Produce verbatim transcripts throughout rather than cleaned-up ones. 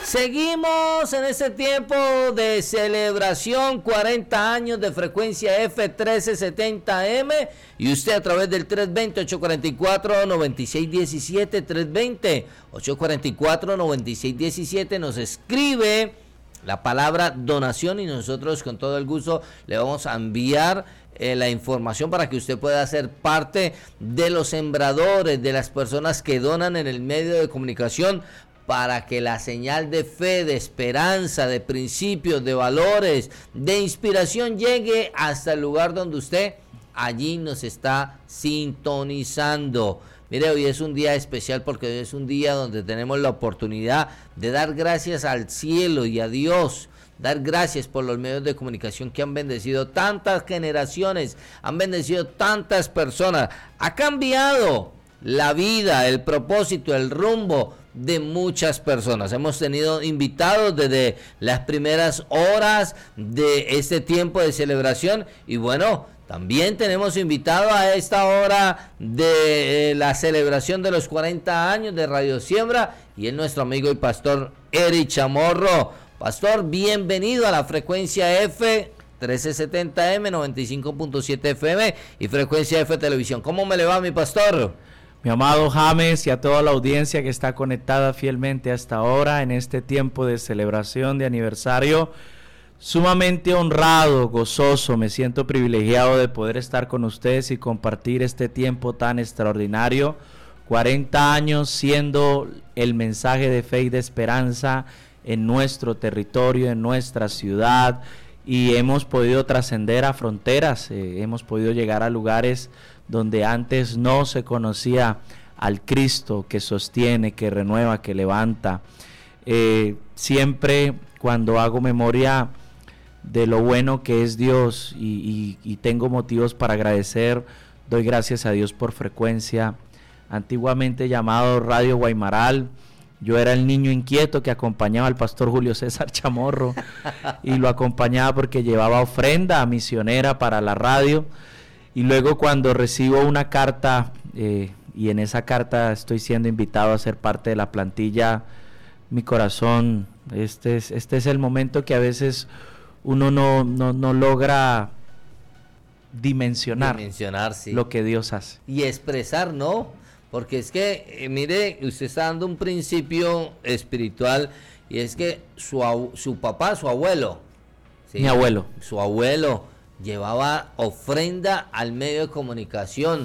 Seguimos en este tiempo de celebración, cuarenta años de frecuencia F trece setenta M, y usted a través del tres dos cero, ocho cuatro cuatro, nueve seis uno siete, tres dos cero, ocho cuatro cuatro, nueve seis uno siete, nos escribe la palabra donación y nosotros con todo el gusto le vamos a enviar eh, la información para que usted pueda ser parte de los sembradores, de las personas que donan en el medio de comunicación, para que la señal de fe, de esperanza, de principios, de valores, de inspiración llegue hasta el lugar donde usted allí nos está sintonizando. Mire, hoy es un día especial porque hoy es un día donde tenemos la oportunidad de dar gracias al cielo y a Dios, dar gracias por los medios de comunicación que han bendecido tantas generaciones, han bendecido tantas personas, ha cambiado la vida, el propósito, el rumbo de muchas personas. Hemos tenido invitados desde las primeras horas de este tiempo de celebración y bueno, también tenemos invitado a esta hora de eh, la celebración de los cuarenta años de Radio Siembra y es nuestro amigo y pastor Eric Chamorro. Pastor, bienvenido a la frecuencia F trece setenta M, noventa y cinco punto siete F M y frecuencia F Televisión. ¿Cómo me le va, mi pastor? Mi amado James y a toda la audiencia que está conectada fielmente hasta ahora en este tiempo de celebración de aniversario, sumamente honrado, gozoso, me siento privilegiado de poder estar con ustedes y compartir este tiempo tan extraordinario, cuarenta años siendo el mensaje de fe y de esperanza en nuestro territorio, en nuestra ciudad, y hemos podido trascender a fronteras, eh, hemos podido llegar a lugares donde antes no se conocía al Cristo que sostiene, que renueva, que levanta. Eh, siempre cuando hago memoria de lo bueno que es Dios y, y, y tengo motivos para agradecer, doy gracias a Dios por frecuencia, antiguamente llamado Radio Guaymaral. Yo era el niño inquieto que acompañaba al pastor Julio César Chamorro y lo acompañaba porque llevaba ofrenda misionera para la radio. Y luego cuando recibo una carta, eh, y en esa carta estoy siendo invitado a ser parte de la plantilla, mi corazón, este es, este es el momento que a veces uno no, no, no logra dimensionar, dimensionar sí. lo que Dios hace. Y expresar, ¿no? Porque es que, eh, mire, usted está dando un principio espiritual y es que su, su papá, su abuelo, ¿sí? Mi abuelo. Su abuelo llevaba ofrenda al medio de comunicación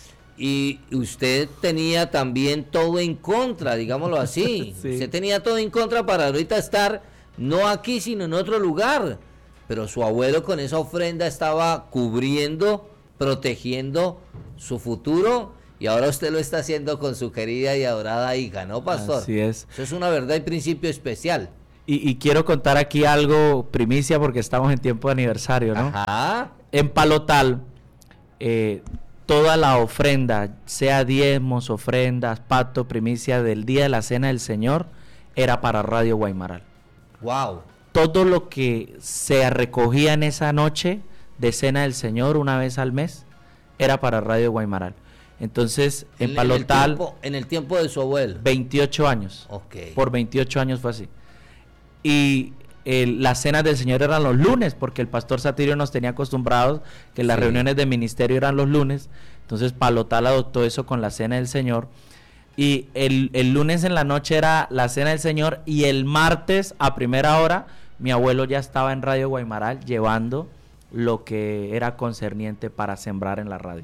y usted tenía también todo en contra, digámoslo así. Sí. Usted tenía todo en contra para ahorita estar no aquí sino en otro lugar, pero su abuelo con esa ofrenda estaba cubriendo, protegiendo su futuro y ahora usted lo está haciendo con su querida y adorada hija, ¿no, pastor? Así es. Eso es una verdad y principio especial. Y, y quiero contar aquí algo primicia porque estamos en tiempo de aniversario, ¿no? Ajá. En Palotal, eh, toda la ofrenda, sea diezmos, ofrendas, pacto, primicia del día de la Cena del Señor, era para Radio Guaymaral. Wow. Todo lo que se recogía en esa noche de Cena del Señor una vez al mes, era para Radio Guaymaral. Entonces, en, en Palotal... En el, tiempo, en el tiempo de su abuelo. veintiocho años. Ok. Por veintiocho años fue así. Y el, las cenas del Señor eran los lunes, porque el pastor Satirio nos tenía acostumbrados que las sí. reuniones de ministerio eran los lunes. Entonces Palotal adoptó eso con la Cena del Señor. Y el, el lunes en la noche era la Cena del Señor y el martes a primera hora mi abuelo ya estaba en Radio Guaymaral llevando lo que era concerniente para sembrar en la radio.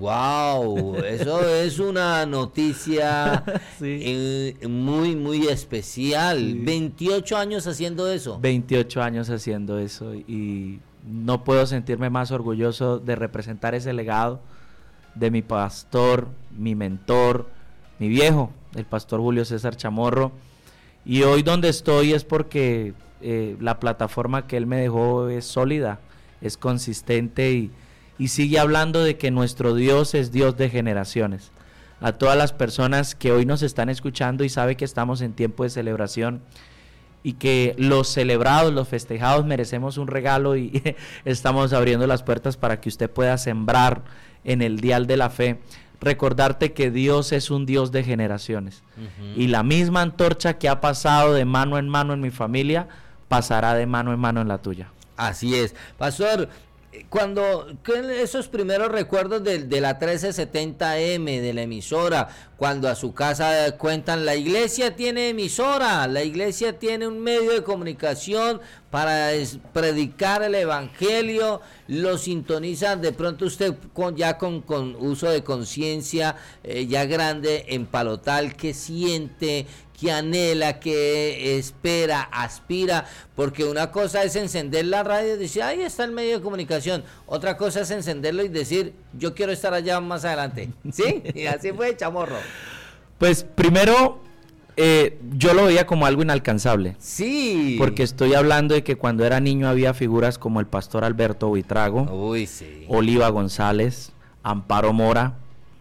Wow, eso es una noticia sí. eh, muy muy especial. Sí. veintiocho años haciendo eso. veintiocho años haciendo eso y no puedo sentirme más orgulloso de representar ese legado de mi pastor, mi mentor, mi viejo, el pastor Julio César Chamorro. Y hoy donde estoy es porque eh, la plataforma que él me dejó es sólida, es consistente y Y sigue hablando de que nuestro Dios es Dios de generaciones. A todas las personas que hoy nos están escuchando y sabe que estamos en tiempo de celebración y que los celebrados, los festejados merecemos un regalo y estamos abriendo las puertas para que usted pueda sembrar en el dial de la fe. recordarte que Dios es un Dios de generaciones. Uh-huh. Y la misma antorcha que ha pasado de mano en mano en mi familia, pasará de mano en mano en la tuya. Así es. Pastor, cuando esos primeros recuerdos de, de la trece setenta eme, de la emisora, cuando a su casa cuentan, la iglesia tiene emisora, la iglesia tiene un medio de comunicación para es, predicar el evangelio, lo sintonizan, de pronto usted con, ya con, con uso de conciencia, eh, ya grande en Palotal, ¿qué siente? Que anhela, que espera, aspira, porque una cosa es encender la radio y decir, ahí está el medio de comunicación, otra cosa es encenderlo y decir, yo quiero estar allá más adelante, ¿sí? Y así fue, Chamorro. Pues primero, eh, yo lo veía como algo inalcanzable. Sí. Porque estoy hablando de que cuando era niño había figuras como el pastor Alberto Buitrago, Uy, sí. Oliva González, Amparo Mora,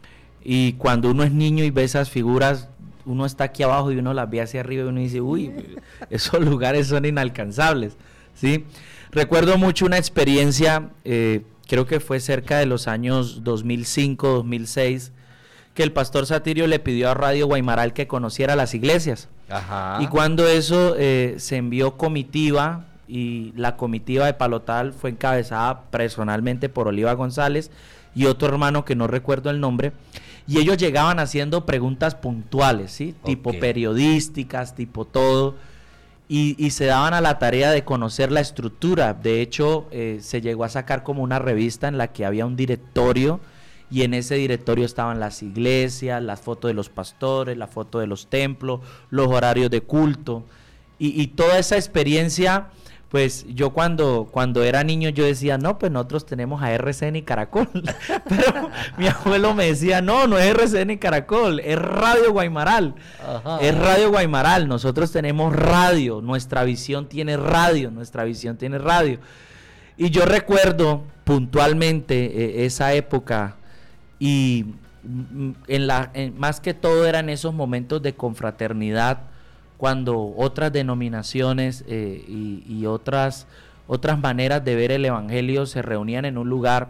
y cuando uno es niño y ve esas figuras, uno está aquí abajo y uno las ve hacia arriba y uno dice, uy, esos lugares son inalcanzables, ¿sí? Recuerdo mucho una experiencia, eh, creo que fue cerca de los años dos mil cinco, dos mil seis, que el pastor Satirio le pidió a Radio Guaymaral que conociera las iglesias. Ajá. Y cuando eso eh, se envió comitiva, y la comitiva de Palotal fue encabezada personalmente por Oliva González y otro hermano que no recuerdo el nombre, y ellos llegaban haciendo preguntas puntuales, ¿sí? Okay. Tipo periodísticas, tipo todo, y, y se daban a la tarea de conocer la estructura. De hecho, eh, se llegó a sacar como una revista en la que había un directorio, y en ese directorio estaban las iglesias, las fotos de los pastores, la foto de los templos, los horarios de culto, y, y toda esa experiencia. Pues yo cuando, cuando era niño yo decía, no, pues nosotros tenemos a R C N y Caracol, pero mi abuelo me decía, no, no es R C N y Caracol, es Radio Guaymaral, Ajá. es Radio Guaymaral, nosotros tenemos radio, nuestra visión tiene radio, nuestra visión tiene radio. Y yo recuerdo puntualmente eh, esa época, y en la, en, más que todo eran esos momentos de confraternidad, cuando otras denominaciones eh, y, y otras, otras maneras de ver el evangelio se reunían en un lugar.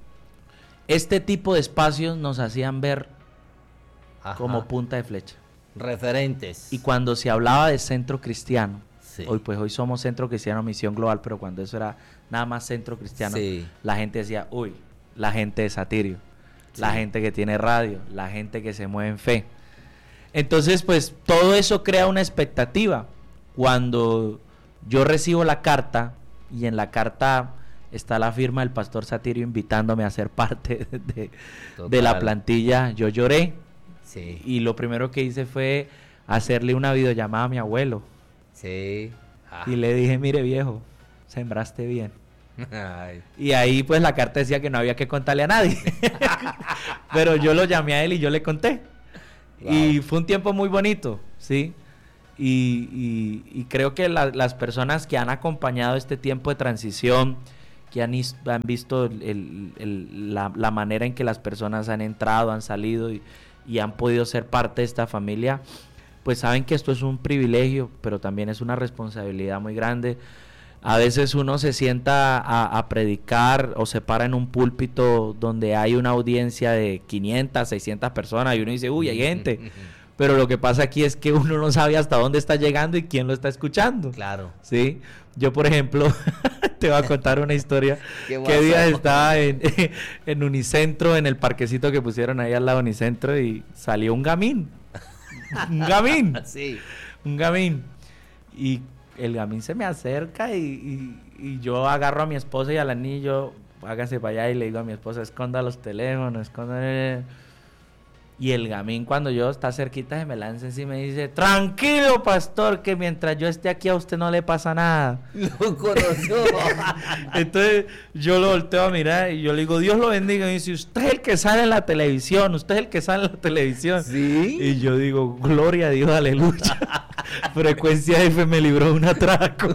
Este tipo de espacios nos hacían ver Ajá. como punta de flecha. Referentes. Y cuando se hablaba de centro cristiano, sí. hoy pues hoy somos Centro Cristiano Misión Global, pero cuando eso era nada más Centro Cristiano, sí. la gente decía, uy, la gente de Satirio, sí. la gente que tiene radio, la gente que se mueve en fe. Entonces, pues, todo eso crea una expectativa. Cuando yo recibo la carta, y en la carta está la firma del pastor Satirio invitándome a ser parte de, de la plantilla, yo lloré. Sí. Y lo primero que hice fue hacerle una videollamada a mi abuelo. Sí. Ah. Y le dije, mire viejo, sembraste bien. Ay. Y ahí pues la carta decía que no había que contarle a nadie. Pero yo lo llamé a él y yo le conté. Wow. Y fue un tiempo muy bonito, ¿sí? Y, y, y creo que la, las personas que han acompañado este tiempo de transición, que han, han visto el, el, el, la, la manera en que las personas han entrado, han salido y, y han podido ser parte de esta familia, pues saben que esto es un privilegio, pero también es una responsabilidad muy grande. A veces uno se sienta a, a predicar o se para en un púlpito donde hay una audiencia de quinientas, seiscientas personas y uno dice, uy, hay gente. Pero lo que pasa aquí es que uno no sabe hasta dónde está llegando y quién lo está escuchando. Claro. ¿Sí? Yo, por ejemplo, te voy a contar una historia. ¿Qué día estaba en, en Unicentro, en el parquecito que pusieron ahí al lado de Unicentro, y salió un gamín. Un gamín. Sí. Un gamín. Y el gamín se me acerca y, y, y yo agarro a mi esposa y al anillo, hágase para allá, y le digo a mi esposa, esconda los teléfonos, esconda. Y el gamín, cuando yo está cerquita, se me lanza encima y me dice, tranquilo pastor, que mientras yo esté aquí a usted no le pasa nada. Lo conoció. Entonces yo lo volteo a mirar y yo le digo, Dios lo bendiga. Y dice, usted es el que sale en la televisión, usted es el que sale en la televisión. ¿Sí? Y yo digo, gloria a Dios, aleluya. Frecuencia F me libró de un atraco.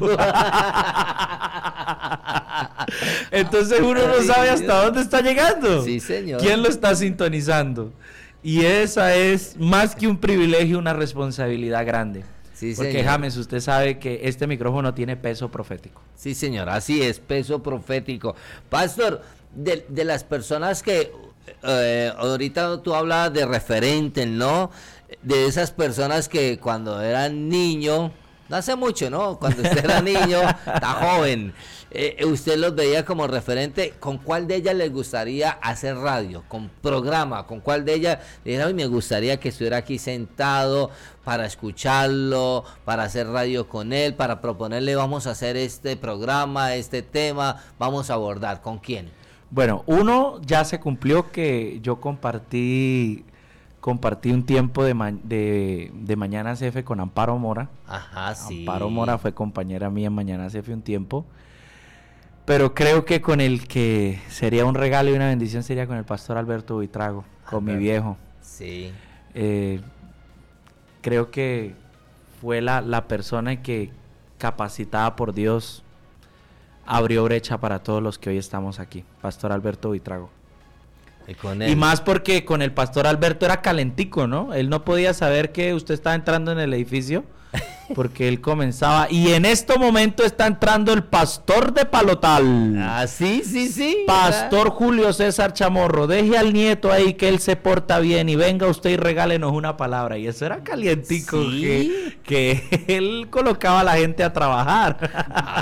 Entonces uno no sabe hasta dónde está llegando. Sí, señor. ¿Quién lo está sintonizando? Y esa es más que un privilegio, una responsabilidad grande. Sí, porque señor. James, usted sabe que este micrófono tiene peso profético. Sí, señor, así es, peso profético. Pastor, de, de las personas que eh, ahorita tú hablas de referentes, ¿no? De esas personas que cuando eran niño, no hace mucho, ¿no? Cuando usted era niño, está joven, eh, usted los veía como referente. ¿Con cuál de ellas les gustaría hacer radio? ¿Con programa? ¿Con cuál de ellas? Ay, me gustaría que estuviera aquí sentado para escucharlo, para hacer radio con él, para proponerle, vamos a hacer este programa, este tema, vamos a abordar. ¿Con quién? Bueno, uno ya se cumplió, que yo compartí compartí un tiempo de, ma de, de Mañanas F con Amparo Mora. Ajá, sí. Amparo Mora fue compañera mía en Mañanas F un tiempo. Pero creo que con el que sería un regalo y una bendición sería con el pastor Alberto Buitrago, con Alberto. Mi viejo. Sí. Eh, creo que fue la, la persona que, capacitada por Dios, abrió brecha para todos los que hoy estamos aquí. Pastor Alberto Buitrago. Y, con él. Y más porque con el pastor Alberto era calentico, ¿no? Él no podía saber que usted estaba entrando en el edificio, porque él comenzaba. Y en este momento está entrando el pastor de Palotal. Ah, sí, sí, sí. Pastor Julio César Chamorro. Deje al nieto ahí que él se porta bien y venga usted y regálenos una palabra. Y eso era calientico, ¿sí? que, que él colocaba a la gente a trabajar.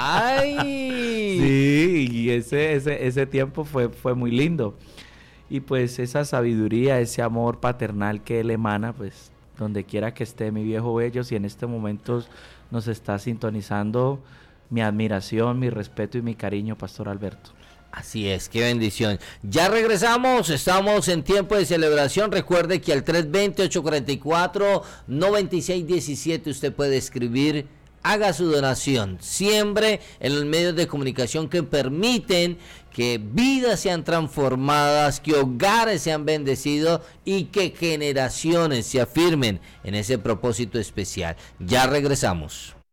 ¡Ay! Sí, y ese, ese, ese tiempo fue, fue muy lindo. Y pues esa sabiduría, ese amor paternal que él emana, pues donde quiera que esté mi viejo bello, si en este momento nos está sintonizando, mi admiración, mi respeto y mi cariño, Pastor Alberto. Así es, qué bendición. Ya regresamos, estamos en tiempo de celebración. Recuerde que al tres veinte, ocho cuarenta y cuatro, noventa y seis diecisiete usted puede escribir, haga su donación. Siempre en los medios de comunicación que permiten que vidas sean transformadas, que hogares sean bendecidos y que generaciones se afirmen en ese propósito especial. Ya regresamos.